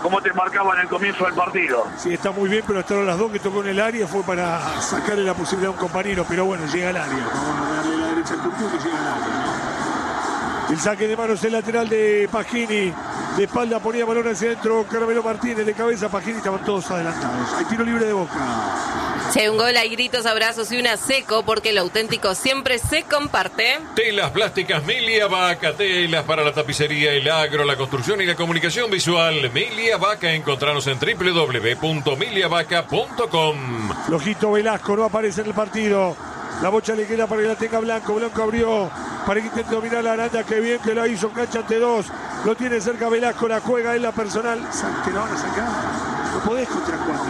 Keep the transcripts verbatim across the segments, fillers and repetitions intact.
como te marcaba en el comienzo del partido. Sí, está muy bien, pero hasta las dos que tocó en el área fue para sacarle la posibilidad a un compañero, pero bueno, llega al área. Vamos a darle la derecha al Turco que llega al área, ¿no? El saque de manos, el lateral de Pagini. De espalda ponía balón hacia adentro Carmelo Martínez, de cabeza Pagini, estaban todos adelantados. Hay tiro libre de Boca. Si hay un gol, hay gritos, abrazos y una seco, porque lo auténtico siempre se comparte. Telas plásticas Milia Vaca, telas para la tapicería, el agro, la construcción y la comunicación visual. Milia Vaca, encontranos en doble u doble u doble u punto milia vaca punto com. Flojito Velasco no aparece en el partido. La bocha le queda para que la tenga Blanco. Blanco abrió para que intente dominar la Aranda. Qué bien que la hizo, cancha ante dos. Lo tiene cerca Velasco, la juega en la personal. Te la van a sacar. No podés contra cuatro.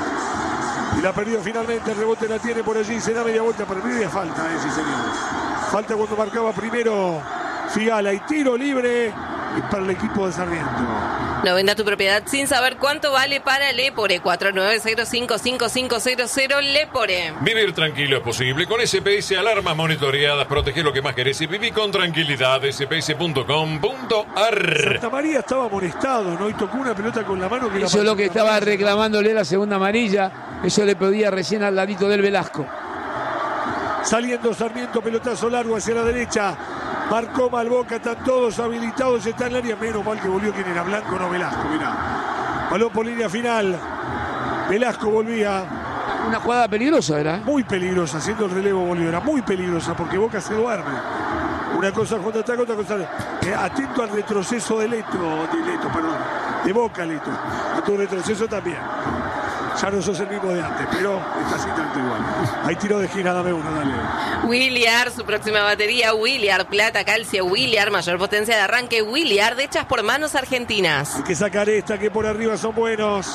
Y la perdió finalmente, el rebote la tiene por allí, se da media vuelta, pero media falta, eh, sí señor. Falta cuando marcaba primero Figala y tiro libre para el equipo de Sarmiento. No venda tu propiedad sin saber cuánto vale para Lepore. cuatro nueve cero cinco cinco cinco cero cero Lepore. Vivir tranquilo es posible con S P S, alarmas monitoreadas, protege lo que más querés y viví con tranquilidad. S P S punto com punto a r. Santa María estaba amonestado, ¿no? Y tocó una pelota con la mano que eso es lo que estaba reclamándole la segunda amarilla. Eso le pedía recién al ladito del Velasco. Saliendo Sarmiento, pelotazo largo hacia la derecha. Marcó mal Boca, están todos habilitados, está en el área. Menos mal que volvió quien era, Blanco, no Velasco, mirá. Balón por línea final. Velasco volvía. Una jugada peligrosa era. Muy peligrosa, haciendo el relevo volvió. Era muy peligrosa porque Boca se duerme. Una cosa contra ataque, otra cosa. Eh, atento al retroceso de Leto, de Leto, perdón. De Boca, Leto. A tu retroceso también. Ya no sos el mismo de antes, pero está así tanto igual. Hay tiro de gira, dame uno, dale. Williard, su próxima batería, Williard, plata, calcio, Williard, mayor potencia de arranque, Williard, hechas por manos argentinas. Hay que sacar esta, que por arriba son buenos.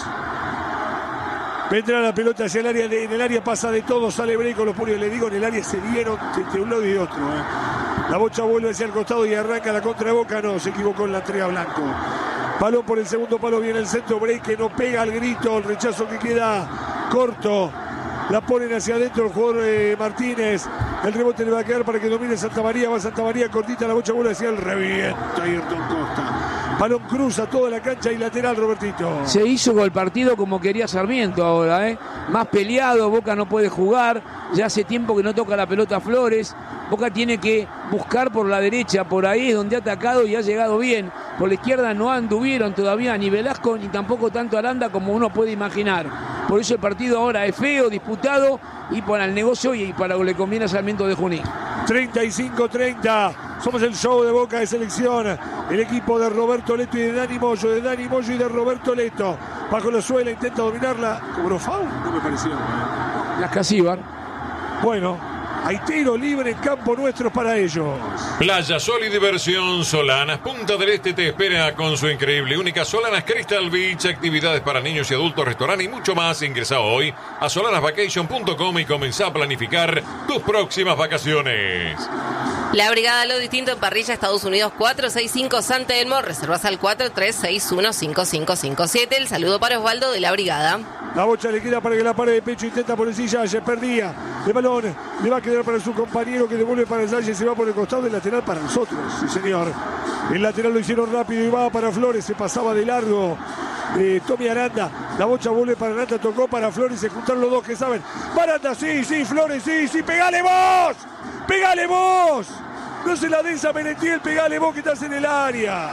Vendrá la pelota hacia el área, de, en el área pasa de todo, sale Bray con los puños, le digo, en el área se dieron de un lado y de otro. Eh. La bocha vuelve hacia el costado y arranca la contra de Boca, no, se equivocó en la entrega Blanco. Balón por el segundo palo, viene el centro, Bray que no pega al grito, el rechazo que queda corto. La ponen hacia adentro el jugador eh, Martínez. El rebote le va a quedar para que domine Santa María. Va Santa María, cortita la bocha, vuelve hacia el reviento. Ayrton Costa. Balón cruza toda la cancha y lateral, Robertito. Se hizo con el partido como quería Sarmiento ahora, ¿eh? Más peleado, Boca no puede jugar. Ya hace tiempo que no toca la pelota Flores. Boca tiene que buscar por la derecha, por ahí es donde ha atacado y ha llegado bien. Por la izquierda no anduvieron todavía ni Velasco ni tampoco tanto Aranda como uno puede imaginar. Por eso el partido ahora es feo, disputado y para el negocio y para lo que le conviene a Sarmiento de Junín. treinta y cinco treinta. Somos el show de Boca de selección. El equipo de Roberto Leto y de Dani Moyo, de Dani Moyo y de Roberto Leto. Bajo la suela, intenta dominarla. ¿Cobró foul? No me pareció. ¿eh? Las Casíbar. Bueno, hay tiro libre en campo nuestro para ellos. Playa, sol y diversión, Solanas Punta del Este te espera con su increíble y única Solanas Crystal Beach, actividades para niños y adultos, restaurante y mucho más. Ingresa hoy a solanas vacation punto com y comenzá a planificar tus próximas vacaciones. La Brigada Lo Distinto en Parrilla, Estados Unidos, cuatro seis cinco San Telmo. Reservas al cuatro tres seis uno cinco cinco cinco siete. El saludo para Osvaldo de la Brigada. La bocha le queda para que la pare de pecho, intenta por el silla, se perdía. El balón le va a quedar para su compañero que devuelve para el Salle, se va por el costado del lateral para nosotros. Sí, señor. El lateral lo hicieron rápido y va para Flores, se pasaba de largo. Eh, Tommy Aranda, la bocha vuelve para Aranda, tocó para Flores, se juntaron los dos que saben. Aranda, sí, sí, Flores, sí, sí, pegale vos, pegale vos. No se la des a Merentiel, pegale vos que estás en el área.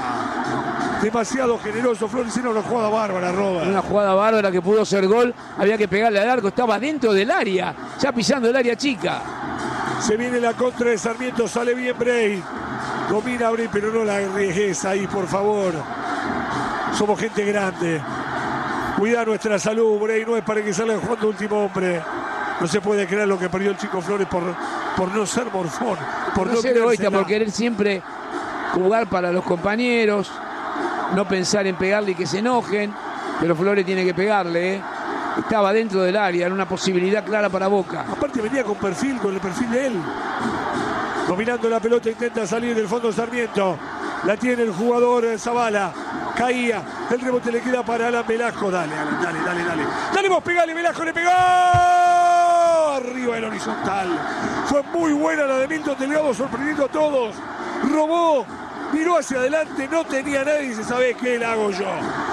Demasiado generoso, Flores, era una jugada bárbara, Robert. Una jugada bárbara que pudo ser gol, había que pegarle al arco, estaba dentro del área, ya pisando el área chica. Se viene la contra de Sarmiento, sale bien Bray. Domina Bray, pero no la arriesgues ahí, por favor. Somos gente grande. Cuida nuestra salud, Bray, no es para que salga jugando último hombre. No se puede creer lo que perdió el chico Flores por, por no ser morfón. Por no, no ser egoísta, por querer siempre jugar para los compañeros, no pensar en pegarle y que se enojen, pero Flores tiene que pegarle, ¿eh? Estaba dentro del área, era una posibilidad clara para Boca. Aparte venía con perfil, con el perfil de él. Dominando la pelota, intenta salir del fondo Sarmiento. La tiene el jugador Zavala. Caía. El rebote le queda para Alan Velasco. Dale, Alan, dale, dale, dale. Dale vos, pegale, Velasco, le pegó. Arriba el horizontal. Fue muy buena la de Milton Delgado, sorprendiendo a todos. Robó, miró hacia adelante, no tenía nadie y se sabe qué la hago yo.